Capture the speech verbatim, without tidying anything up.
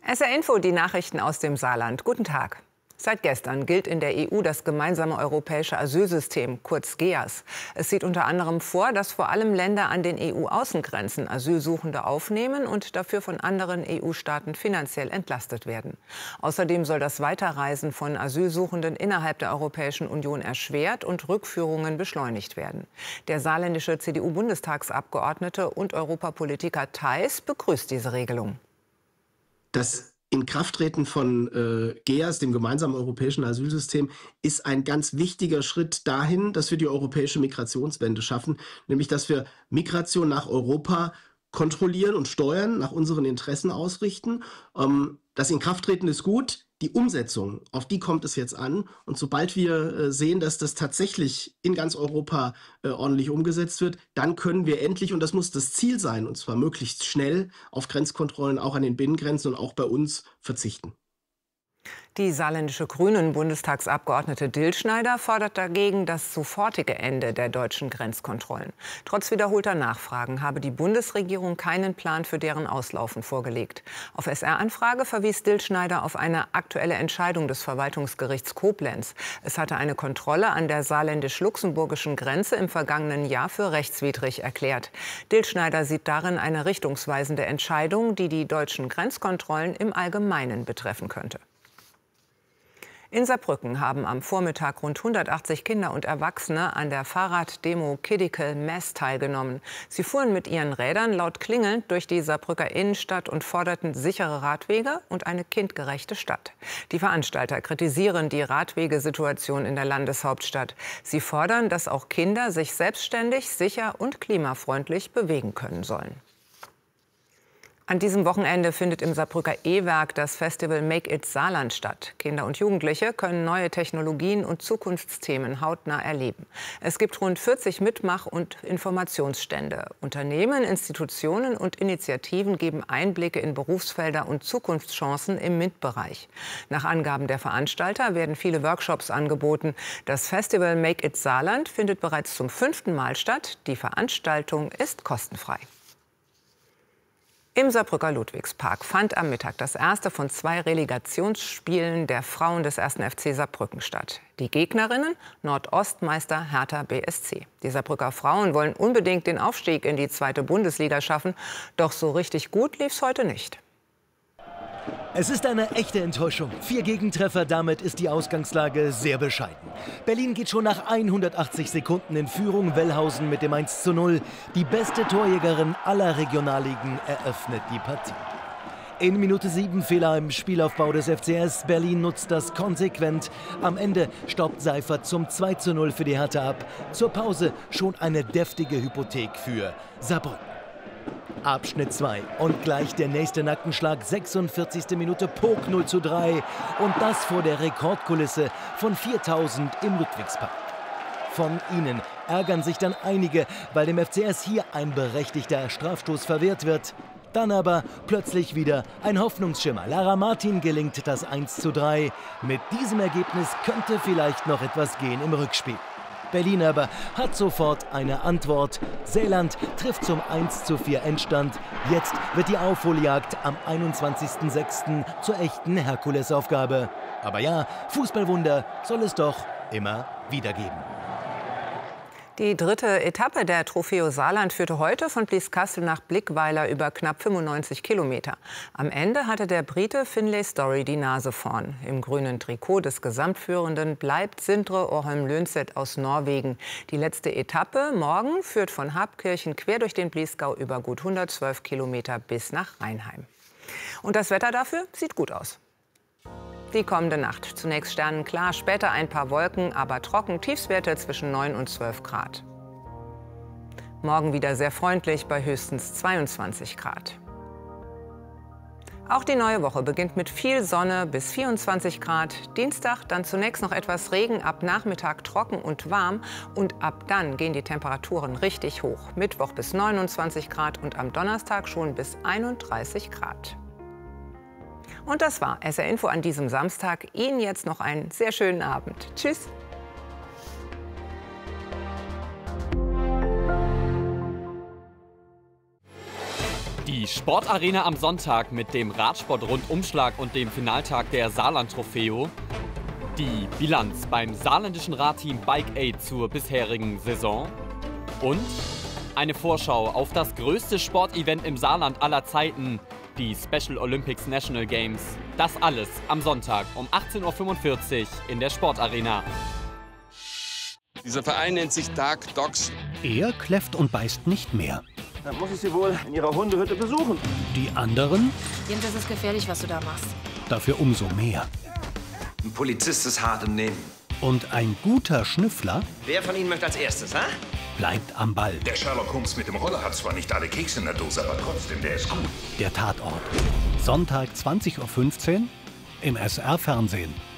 S R Info, die Nachrichten aus dem Saarland. Guten Tag. Seit gestern gilt in der E U das gemeinsame europäische Asylsystem, kurz G E A S. Es sieht unter anderem vor, dass vor allem Länder an den E U-Außengrenzen Asylsuchende aufnehmen und dafür von anderen E U-Staaten finanziell entlastet werden. Außerdem soll das Weiterreisen von Asylsuchenden innerhalb der Europäischen Union erschwert und Rückführungen beschleunigt werden. Der saarländische C D U-Bundestagsabgeordnete und Europapolitiker Theis begrüßt diese Regelung. Das Inkrafttreten von äh, G E A S, dem gemeinsamen europäischen Asylsystem, ist ein ganz wichtiger Schritt dahin, dass wir die europäische Migrationswende schaffen, nämlich dass wir Migration nach Europa kontrollieren und steuern, nach unseren Interessen ausrichten. Ähm, das Inkrafttreten ist gut, die Umsetzung, auf die kommt es jetzt an. Und sobald wir äh, sehen, dass das tatsächlich in ganz Europa äh, ordentlich umgesetzt wird, dann können wir endlich, und das muss das Ziel sein, und zwar möglichst schnell, auf Grenzkontrollen auch an den Binnengrenzen und auch bei uns verzichten. Die saarländische Grünen-Bundestagsabgeordnete Dillschneider fordert dagegen das sofortige Ende der deutschen Grenzkontrollen. Trotz wiederholter Nachfragen habe die Bundesregierung keinen Plan für deren Auslaufen vorgelegt. Auf S R-Anfrage verwies Dillschneider auf eine aktuelle Entscheidung des Verwaltungsgerichts Koblenz. Es hatte eine Kontrolle an der saarländisch-luxemburgischen Grenze im vergangenen Jahr für rechtswidrig erklärt. Dillschneider sieht darin eine richtungsweisende Entscheidung, die die deutschen Grenzkontrollen im Allgemeinen betreffen könnte. In Saarbrücken haben am Vormittag rund hundertachtzig Kinder und Erwachsene an der Fahrraddemo Kidikel Mess teilgenommen. Sie fuhren mit ihren Rädern laut klingelnd durch die Saarbrücker Innenstadt und forderten sichere Radwege und eine kindgerechte Stadt. Die Veranstalter kritisieren die Radwegesituation in der Landeshauptstadt. Sie fordern, dass auch Kinder sich selbstständig, sicher und klimafreundlich bewegen können sollen. An diesem Wochenende findet im Saarbrücker E-Werk das Festival Make It Saarland statt. Kinder und Jugendliche können neue Technologien und Zukunftsthemen hautnah erleben. Es gibt rund vierzig Mitmach- und Informationsstände. Unternehmen, Institutionen und Initiativen geben Einblicke in Berufsfelder und Zukunftschancen im M I N-Bereich. Nach Angaben der Veranstalter werden viele Workshops angeboten. Das Festival Make It Saarland findet bereits zum fünften Mal statt. Die Veranstaltung ist kostenfrei. Im Saarbrücker Ludwigspark fand am Mittag das erste von zwei Relegationsspielen der Frauen des ersten F C Saarbrücken statt. Die Gegnerinnen Nordostmeister Hertha B S C. Die Saarbrücker Frauen wollen unbedingt den Aufstieg in die zweite Bundesliga schaffen. Doch so richtig gut lief's heute nicht. Es ist eine echte Enttäuschung. Vier Gegentreffer, damit ist die Ausgangslage sehr bescheiden. Berlin geht schon nach hundertachtzig Sekunden in Führung. Wellhausen mit dem eins zu null. Die beste Torjägerin aller Regionalligen eröffnet die Partie. In Minute sieben Fehler im Spielaufbau des F C S. Berlin nutzt das konsequent. Am Ende staubt Seifert zum zwei zu null für die Hertha ab. Zur Pause schon eine deftige Hypothek für Saarbrücken. Abschnitt zwei und gleich der nächste Nackenschlag, sechsundvierzigste Minute, Pok null zu drei und das vor der Rekordkulisse von viertausend im Ludwigspark. Von ihnen ärgern sich dann einige, weil dem F C S hier ein berechtigter Strafstoß verwehrt wird. Dann aber plötzlich wieder ein Hoffnungsschimmer. Lara Martin gelingt das eins zu drei. Mit diesem Ergebnis könnte vielleicht noch etwas gehen im Rückspiel. Berlin aber hat sofort eine Antwort. Seeland trifft zum eins zu vier Endstand. Jetzt wird die Aufholjagd am einundzwanzigsten sechsten zur echten Herkulesaufgabe. Aber ja, Fußballwunder soll es doch immer wieder geben. Die dritte Etappe der Trofeo Saarland führte heute von Blieskastel nach Blickweiler über knapp fünfundneunzig Kilometer. Am Ende hatte der Brite Finlay Story die Nase vorn. Im grünen Trikot des Gesamtführenden bleibt Sindre Orholm Lønseth aus Norwegen. Die letzte Etappe morgen führt von Habkirchen quer durch den Bliesgau über gut hundertzwölf Kilometer bis nach Rheinheim. Und das Wetter dafür sieht gut aus. Die kommende Nacht. Zunächst sternenklar, später ein paar Wolken, aber trocken, Tiefstwerte zwischen neun und zwölf Grad. Morgen wieder sehr freundlich bei höchstens zweiundzwanzig Grad. Auch die neue Woche beginnt mit viel Sonne bis vierundzwanzig Grad. Dienstag dann zunächst noch etwas Regen, ab Nachmittag trocken und warm. Und ab dann gehen die Temperaturen richtig hoch. Mittwoch bis neunundzwanzig Grad und am Donnerstag schon bis einunddreißig Grad. Und das war S R Info an diesem Samstag. Ihnen jetzt noch einen sehr schönen Abend. Tschüss. Die Sportarena am Sonntag mit dem Radsport-Rundumschlag und dem Finaltag der Saarland-Trofeo. Die Bilanz beim saarländischen Radteam Bike Aid zur bisherigen Saison. Und eine Vorschau auf das größte Sportevent im Saarland aller Zeiten, die Special Olympics National Games. Das alles am Sonntag um achtzehn Uhr fünfundvierzig in der Sportarena. Dieser Verein nennt sich Dark Dogs. Er kläfft und beißt nicht mehr. Dann muss ich Sie wohl in Ihrer Hundehütte besuchen. Die anderen? Jens, das ist gefährlich, was du da machst. Dafür umso mehr. Ein Polizist ist hart im Nehmen. Und ein guter Schnüffler? Wer von Ihnen möchte als erstes, ha? Bleibt am Ball. Der Sherlock Holmes mit dem Roller hat zwar nicht alle Kekse in der Dose, aber trotzdem, der ist gut. Der Tatort. Sonntag zwanzig Uhr fünfzehn im S R Fernsehen.